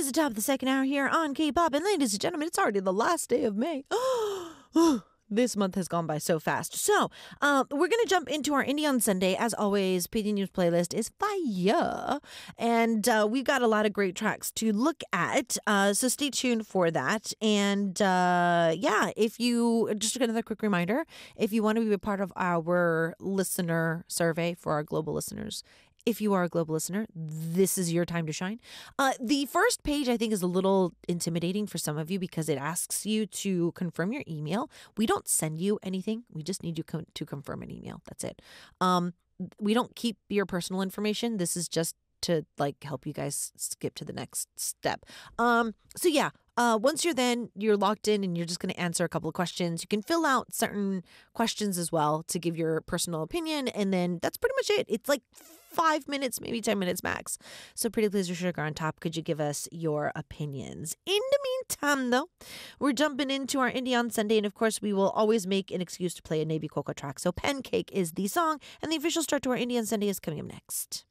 the top of the second hour here on K-Pop. And ladies and gentlemen, it's already the last day of May. This month has gone by so fast. So we're going to jump into our Indie on Sunday. As always, PD News playlist is fire. And we've got a lot of great tracks to look at. So stay tuned for that. And if you, just another quick reminder, if you want to be a part of our listener survey for our global listeners, if you are a global listener, this is your time to shine. The first page, I think, is a little intimidating for some of you because it asks you to confirm your email. We don't send you anything. We just need you to confirm an email. That's it. We don't keep your personal information. This is just to help you guys skip to the next step. Once you're logged in and you're just going to answer a couple of questions. You can fill out certain questions as well to give your personal opinion. And then that's pretty much it. It's 5 minutes, maybe 10 minutes max. So Pretty Please Your Sugar on top, could you give us your opinions? In the meantime, though, we're jumping into our Indie on Sunday. And of course, we will always make an excuse to play a Navy Coco track. So Pancake is the song. And the official start to our Indie on Sunday is coming up next.